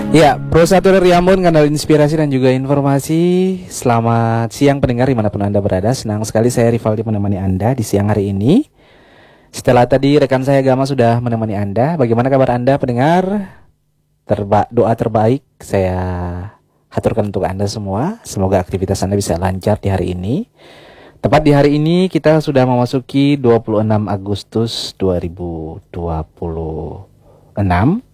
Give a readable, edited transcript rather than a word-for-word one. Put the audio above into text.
Ya, Pro 1 dari Ambon, kanal inspirasi dan juga informasi. Selamat siang pendengar dimanapun Anda berada. Senang sekali saya Rivaldi menemani Anda di siang hari ini. Setelah tadi rekan saya Gama sudah menemani Anda. Bagaimana kabar Anda pendengar? Doa terbaik saya haturkan untuk Anda semua. Semoga aktivitas Anda bisa lancar di hari ini. Tepat di hari ini kita sudah memasuki 26 Agustus 2026.